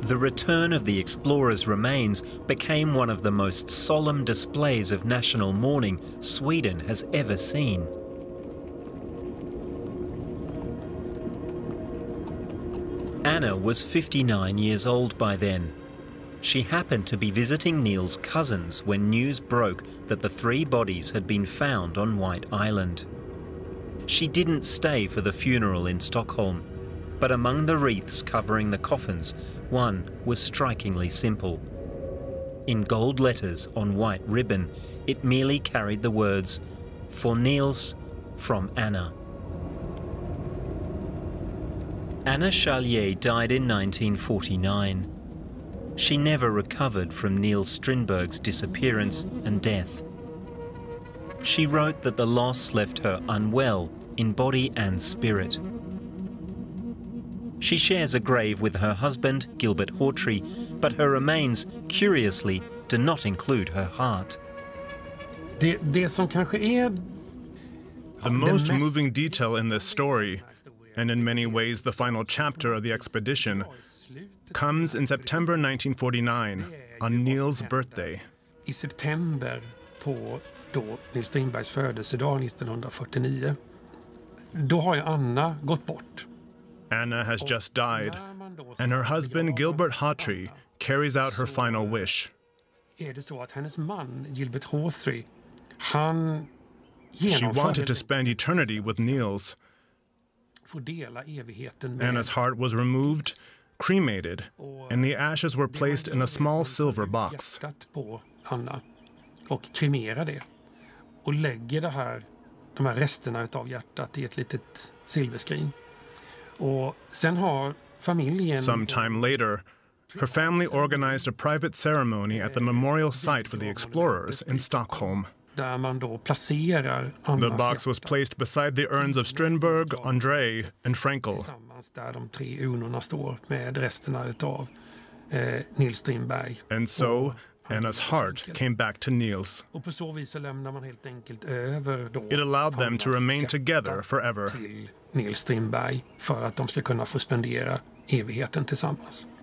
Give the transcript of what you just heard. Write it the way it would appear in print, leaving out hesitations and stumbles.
The return of the explorers' remains became one of the most solemn displays of national mourning Sweden has ever seen. Anna was 59 years old by then. She happened to be visiting Neil's cousins when news broke that the 3 bodies had been found on White Island. She didn't stay for the funeral in Stockholm, but among the wreaths covering the coffins, one was strikingly simple. In gold letters on white ribbon, it merely carried the words, "For Niels, from Anna." Anna Charlier died in 1949. She never recovered from Niels Strindberg's disappearance and death. She wrote that the loss left her unwell in body and spirit. She shares a grave with her husband, Gilbert Hawtrey, but her remains, curiously, do not include her heart. Det som kanske är the most moving detail in this story, and in many ways the final chapter of the expedition, comes in September 1949, on Niels' birthday. I september på då Niels Strindbergs födelsedag 1949. Då har ju Anna gått bort. Anna has just died, and her husband Gilbert Hawtrey carries out her final wish. Är det så att hennes man Gilbert Hawtrey, han She wanted to spend eternity with Niels. får dela evigheten med Anna's heart was removed, cremated, and the ashes were placed in a small silver box. hjärtat på Anna och kremerar det och lägger de här resterna av hjärtat i ett litet silverskrin. Och sen har familjen... Sometime later, her family organized a private ceremony at the memorial site for the explorers in Stockholm. Där man då placerar Annas The box was placed beside the urns of Strindberg, André, and Frankel. Tillsammans där de 3 urnorna står med resterna av Niels Strindberg. And so, Anna's heart came back to Niels. Och på så vis så lämnar man helt enkelt över då It allowed them to remain together forever. till Niels Strindberg för att de ska kunna få spendera evigheten tillsammans.